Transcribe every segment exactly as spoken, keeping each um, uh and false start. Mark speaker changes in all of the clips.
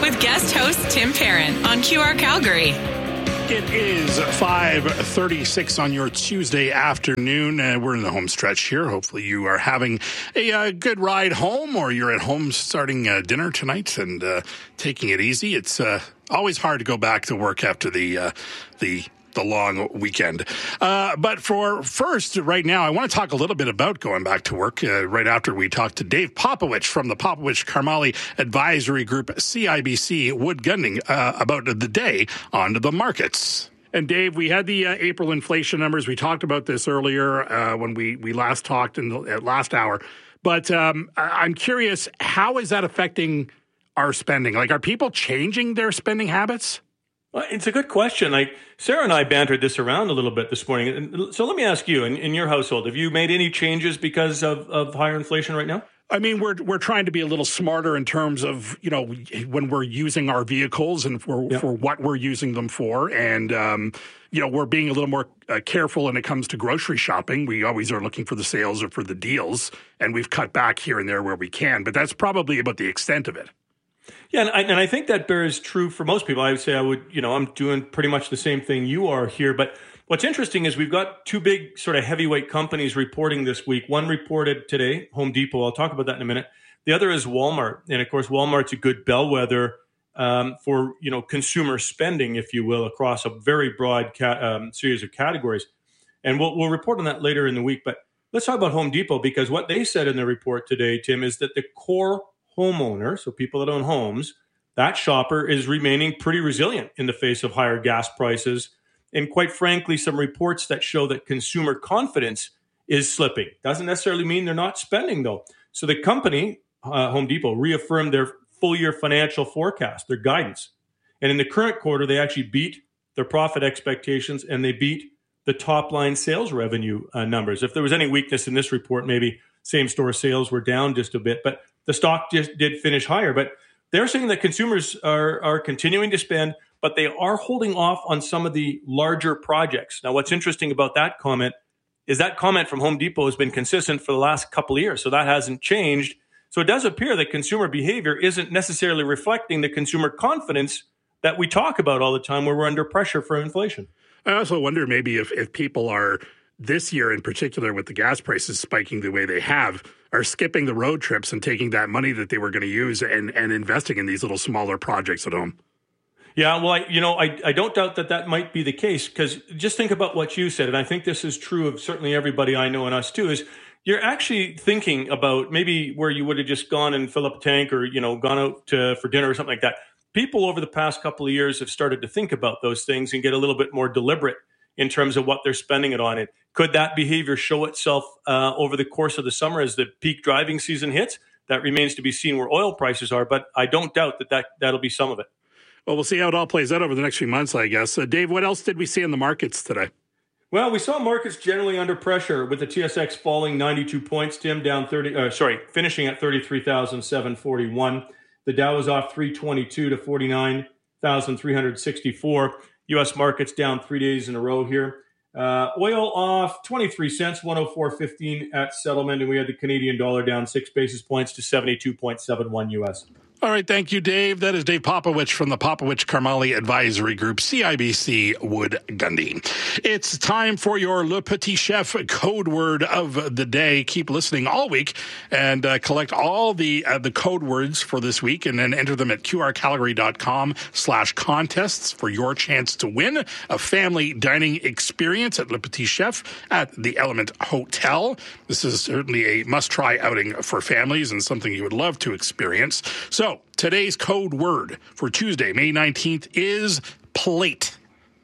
Speaker 1: with guest host Tim Parent on Q R Calgary.
Speaker 2: It is five thirty-six on your Tuesday afternoon. Uh, we're in the home stretch here. Hopefully you are having a uh, good ride home, or you're at home starting uh, dinner tonight and uh, taking it easy. It's uh, always hard to go back to work after the uh, the the long weekend. Uh, but for first, right now, I want to talk a little bit about going back to work uh, right after we talk to Dave Popowich from the Popowich Karmali Advisory Group, C I B C Wood Gundy, uh, about the day on the markets. And Dave, we had the uh, April inflation numbers. We talked about this earlier uh, when we, we last talked in the uh, last hour. But um, I'm curious, how is that affecting our spending? Like, are people changing their spending habits?
Speaker 3: Well, it's a good question. Like Sarah and I bantered this around a little bit this morning. So let me ask you, in, in your household, have you made any changes because of, of higher inflation right now?
Speaker 2: I mean, we're we're trying to be a little smarter in terms of, you know, when we're using our vehicles and for, yeah. for what we're using them for. And, um, you know, we're being a little more uh, careful when it comes to grocery shopping. We always are looking for the sales or for the deals, and we've cut back here and there where we can. But that's probably about the extent of it.
Speaker 3: Yeah, and I, and I think that bears true for most people. I would say I would, you know, I'm doing pretty much the same thing you are here. But what's interesting is we've got two big sort of heavyweight companies reporting this week. One reported today, Home Depot. I'll talk about that in a minute. The other is Walmart. And of course, Walmart's a good bellwether um, for, you know, consumer spending, if you will, across a very broad ca- um, series of categories. And we'll, we'll report on that later in the week. But let's talk about Home Depot, because what they said in their report today, Tim, is that the core homeowner, so people that own homes, that shopper is remaining pretty resilient in the face of higher gas prices. And quite frankly, some reports that show that consumer confidence is slipping. Doesn't necessarily mean they're not spending, though. So the company, uh, Home Depot, reaffirmed their full year financial forecast, their guidance. And in the current quarter, they actually beat their profit expectations, and they beat the top line sales revenue uh, numbers. If there was any weakness in this report, maybe same store sales were down just a bit, but the stock just did finish higher. But they're saying that consumers are, are continuing to spend, but they are holding off on some of the larger projects. Now, what's interesting about that comment is that comment from Home Depot has been consistent for the last couple of years. So that hasn't changed. So it does appear that consumer behavior isn't necessarily reflecting the consumer confidence that we talk about all the time, where we're under pressure for inflation.
Speaker 2: I also wonder maybe if, if people are, this year in particular, with the gas prices spiking the way they have, are skipping the road trips and taking that money that they were going to use and, and investing in these little smaller projects at home.
Speaker 3: Yeah, well, I, you know, I, I don't doubt that that might be the case, because just think about what you said, and I think this is true of certainly everybody I know and us too, is you're actually thinking about maybe where you would have just gone and filled up a tank, or, you know, gone out to, for dinner or something like that. People over the past couple of years have started to think about those things and get a little bit more deliberate in terms of what they're spending it on. And could that behavior show itself uh, over the course of the summer as the peak driving season hits? That remains to be seen where oil prices are, but I don't doubt that, that that'll be some of it.
Speaker 2: Well, we'll see how it all plays out over the next few months, I guess. Uh, Dave, what else did we see in the markets today?
Speaker 3: Well, we saw markets generally under pressure, with the T S X falling ninety-two points, Tim, down thirty. Uh, sorry, finishing at thirty-three thousand seven hundred forty-one. The Dow was off three twenty-two to forty-nine thousand three hundred sixty-four. U S markets down three days in a row here. Uh, oil off twenty-three cents, one oh four fifteen at settlement, and we had the Canadian dollar down six basis points to seventy-two point seven one U S.
Speaker 2: All right, thank you, Dave. That is Dave Popowich from the Popowich Karmali Advisory Group, C I B C Wood Gundy. It's time for your Le Petit Chef code word of the day. Keep listening all week and uh, collect all the uh, the code words for this week, and then enter them at qrcalgary.com slash contests for your chance to win a family dining experience at Le Petit Chef at the Element Hotel. This is certainly a must-try outing for families and something you would love to experience. So, So, today's code word for Tuesday, May nineteenth, is plate.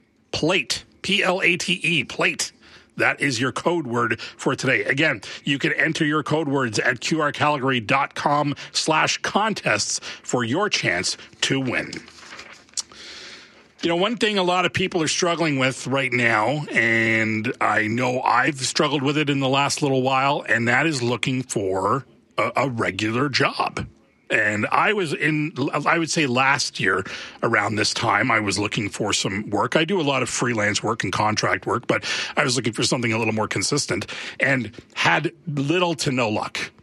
Speaker 2: Plate. P L A T E. Plate. That is your code word for today. Again, you can enter your code words at qrcalgary.com slash contests for your chance to win. You know, one thing a lot of people are struggling with right now, and I know I've struggled with it in the last little while, and that is looking for a, a regular job. And I was in, I would say last year around this time, I was looking for some work. I do a lot of freelance work and contract work, but I was looking for something a little more consistent and had little to no luck.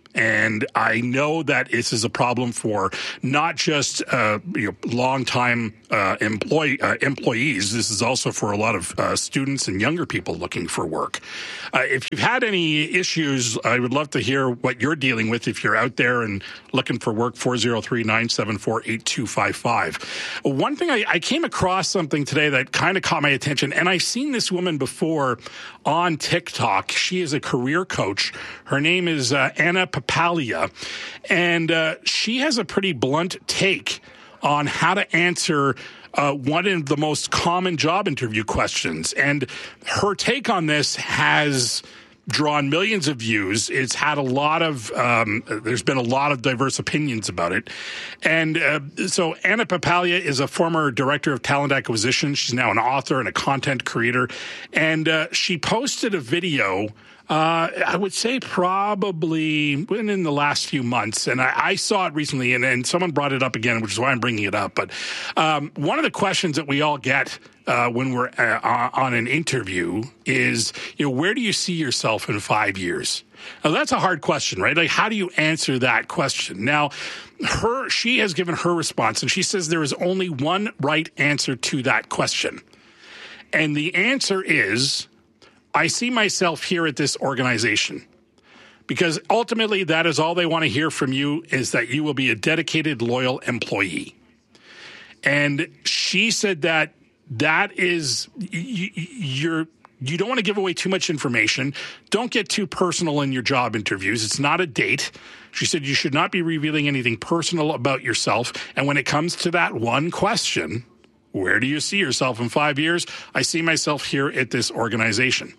Speaker 2: And I know that this is a problem for not just uh, you know, long-time uh, employee, uh, employees. This is also for a lot of uh, students and younger people looking for work. Uh, if you've had any issues, I would love to hear what you're dealing with if you're out there and looking for work. four oh three, nine seven four, eight two five five. One thing, I, I came across something today that kind of caught my attention, and I've seen this woman before on TikTok. She is a career coach. Her name is uh, Anna Papalia, and uh, she has a pretty blunt take on how to answer uh, one of the most common job interview questions. And her take on this has drawn millions of views. It's had a lot of, um, there's been a lot of diverse opinions about it. And uh, so Anna Papalia is a former director of talent acquisition. She's now an author and a content creator. And uh, she posted a video Uh, I would say probably within the last few months, and I, I saw it recently, and, and someone brought it up again, which is why I'm bringing it up. But um, one of the questions that we all get uh, when we're uh, on an interview is, you know, where do you see yourself in five years? Now, that's a hard question, right? Like, how do you answer that question? Now, her she has given her response, and she says there is only one right answer to that question. And the answer is, I see myself here at this organization, because ultimately that is all they want to hear from you, is that you will be a dedicated, loyal employee. And she said that that is, you, you're, you don't want to give away too much information. Don't get too personal in your job interviews. It's not a date. She said you should not be revealing anything personal about yourself. And when it comes to that one question, where do you see yourself in five years? I see myself here at this organization.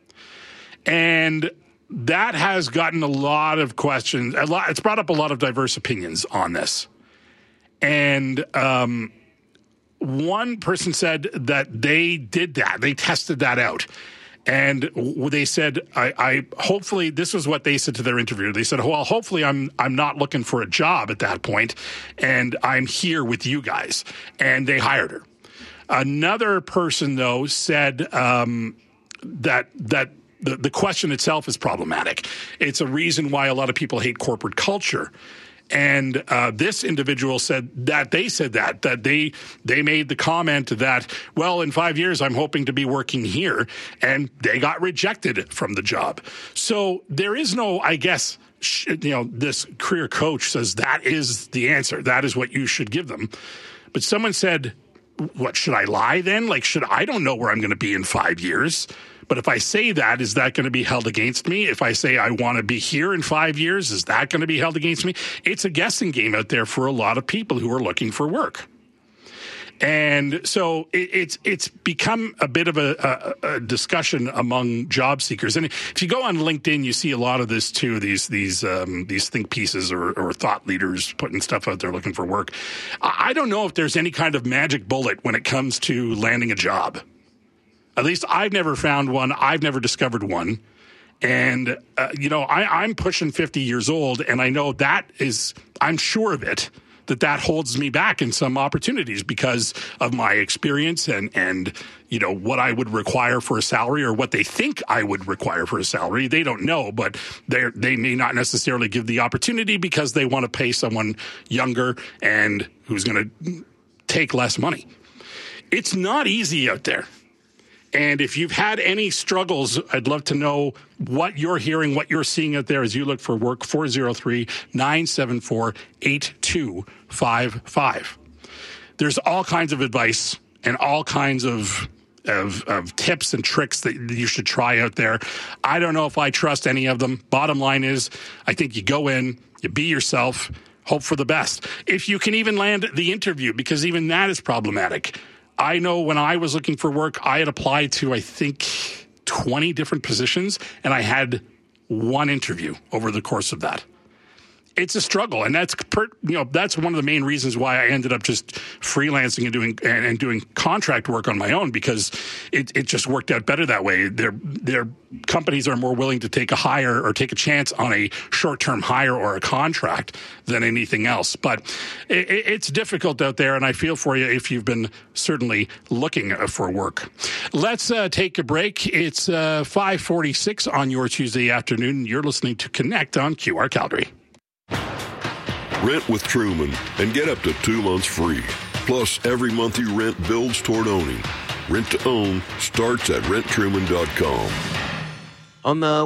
Speaker 2: And that has gotten a lot of questions. A lot, it's brought up a lot of diverse opinions on this. And um, one person said that they did that. They tested that out. And they said, I, I hopefully, this was what they said to their interviewer. They said, well, hopefully I'm I'm not looking for a job at that point, and I'm here with you guys. And they hired her. Another person, though, said um, that that the, the question itself is problematic. It's a reason why a lot of people hate corporate culture. And uh, this individual said that they said that, that they they made the comment that, well, in five years, I'm hoping to be working here. And they got rejected from the job. So there is no, I guess, sh- you know, this career coach says that is the answer. That is what you should give them. But someone said, what, should I lie then? Like, should I don't know where I'm going to be in five years. But if I say that, is that going to be held against me? If I say I want to be here in five years, is that going to be held against me? It's a guessing game out there for a lot of people who are looking for work. And so it, it's it's become a bit of a, a, a discussion among job seekers. And if you go on LinkedIn, you see a lot of this too. These these um, these think pieces or, or thought leaders putting stuff out there looking for work. I don't know if there's any kind of magic bullet when it comes to landing a job. At least I've never found one. I've never discovered one. And, uh, you know, I, I'm pushing fifty years old, and I know that is, I'm sure of it, that that holds me back in some opportunities because of my experience and, and you know, what I would require for a salary or what they think I would require for a salary. They don't know, but they they may not necessarily give the opportunity because they want to pay someone younger and who's going to take less money. It's not easy out there. And if you've had any struggles, I'd love to know what you're hearing, what you're seeing out there as you look for work. four oh three, nine seven four, eight two five five. There's all kinds of advice and all kinds of, of, of tips and tricks that you should try out there. I don't know if I trust any of them. Bottom line is, I think you go in, you be yourself, hope for the best. If you can even land the interview, because even that is problematic. I know when I was looking for work, I had applied to, I think, twenty different positions, and I had one interview over the course of that. it's a struggle, and that's per, you know that's one of the main reasons why I ended up just freelancing and doing and, and doing contract work on my own, because it, it just worked out better that way. Their their companies are more willing to take a hire or take a chance on a short term hire or a contract than anything else. But it, it's difficult out there, and I feel for you if you've been certainly looking for work. Let's uh, take a break. It's uh, five forty-six on your Tuesday afternoon. You're listening to Connect on Q R Calgary.
Speaker 4: Rent with Truman and get up to two months free. Plus, every month you rent builds toward owning. Rent to own starts at rent truman dot com.
Speaker 5: On the